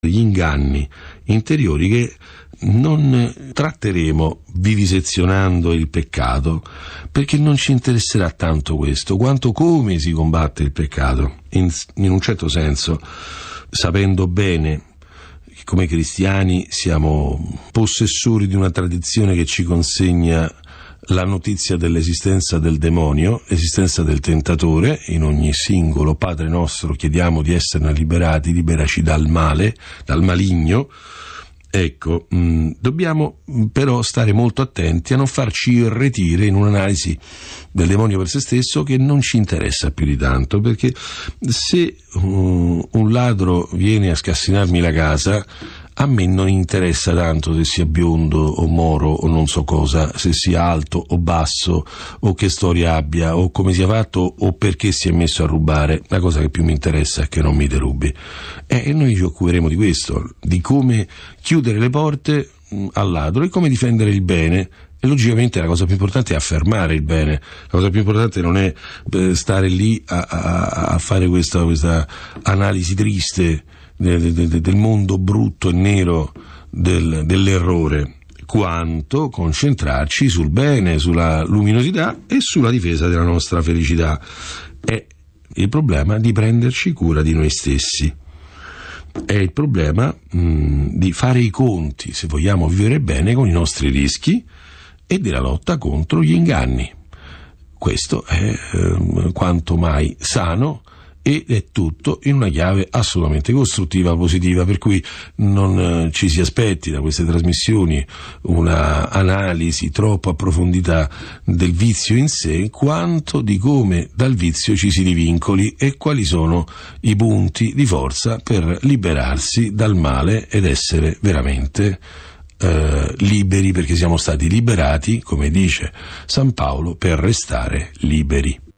gli inganni interiori che non tratteremo vivisezionando il peccato, perché non ci interesserà tanto questo quanto come si combatte il peccato, in un certo senso, sapendo bene che come cristiani siamo possessori di una tradizione che ci consegna la notizia dell'esistenza del demonio, l'esistenza del tentatore. In ogni singolo Padre nostro chiediamo di esserne liberati, liberaci dal male, dal maligno. Ecco, dobbiamo però stare molto attenti a non farci irretire in un'analisi del demonio per se stesso che non ci interessa più di tanto, perché se un ladro viene a scassinarmi la casa, a me non interessa tanto se sia biondo o moro o non so cosa, se sia alto o basso, o che storia abbia, o come sia fatto, o perché si è messo a rubare. La cosa che più mi interessa è che non mi derubi. E noi ci occuperemo di questo, di come chiudere le porte al ladro e come difendere il bene. E logicamente la cosa più importante è affermare il bene. La cosa più importante non è stare lì a fare questa analisi triste del mondo brutto e nero dell'errore, quanto concentrarci sul bene, sulla luminosità e sulla difesa della nostra felicità. È il problema di prenderci cura di noi stessi, è il problema di fare i conti, se vogliamo vivere bene, con i nostri rischi e della lotta contro gli inganni. Questo è quanto mai sano, ed è tutto in una chiave assolutamente costruttiva, positiva, per cui non ci si aspetti da queste trasmissioni una analisi troppo approfondita del vizio in sé, quanto di come dal vizio ci si divincoli e quali sono i punti di forza per liberarsi dal male ed essere veramente liberi, perché siamo stati liberati, come dice San Paolo, per restare liberi.